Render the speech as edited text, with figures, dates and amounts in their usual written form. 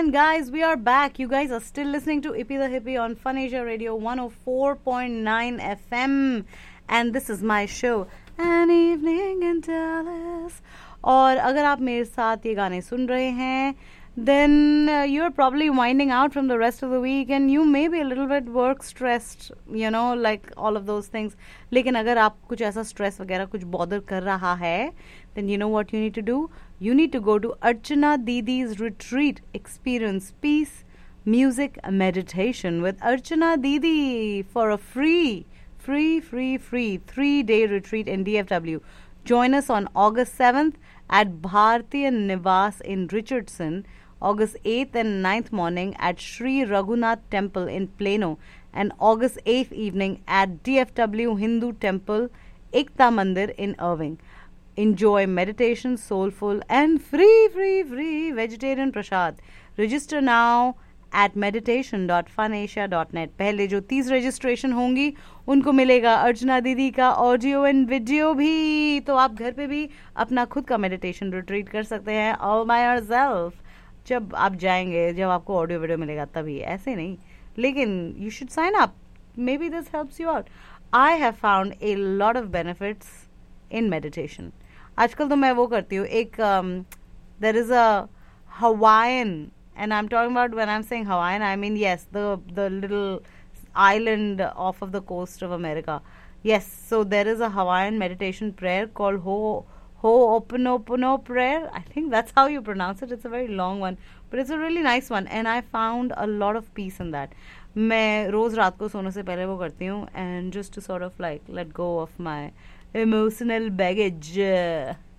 And guys, we are back. You guys are still listening to Ippy the Hippie on Fun Asia Radio 104.9 FM. And this is my show, An Evening in Dallas. और अगर आप मेरे साथ ये गाने सुन रहे हैं, then you're probably winding out from the rest of the week and you may be a little bit work stressed, you know, like all of those things. लेकिन अगर आप कुछ ऐसा stress वगैरह कुछ bother कर रहा है, then you know what you need to do? You need to go to Archana Didi's retreat. Experience peace, music, meditation with Archana Didi for a free 3-day retreat in DFW. Join us on August 7th at Bhartiya Nivas in Richardson, August 8th and 9th morning at Sri Raghunath Temple in Plano, and August 8th evening at DFW Hindu Temple, Ekta Mandir in Irving. Enjoy meditation, soulful and free vegetarian prasad. Register now at meditation.funasia.net. पहले जो 30 registration होंगी उनको मिलेगा अर्चना दीदी का audio and video भी, तो आप घर पे भी अपना खुद का मेडिटेशन रिट्रीट कर सकते हैं ऑल बाय योरसेल्फ. जब आप जाएंगे, जब आपको ऑडियो वीडियो मिलेगा तभी, ऐसे नहीं. लेकिन you should sign up. May be this helps you out. I have found a lot of benefits in meditation. आजकल तो मैं वो करती हूँ, एक there is a Hawaiian, and I'm talking about, when I'm saying Hawaiian, I mean, yes, the little island off of the coast of America. Yes, so there is a Hawaiian meditation prayer called Ho'oponopono prayer. I think that's how you pronounce it. It's a very long one, but it's a really nice one, and I found a lot of peace in that. मैं रोज रात को सोने से पहले वो करती हूँ, and just to sort of like let go of my emotional baggage.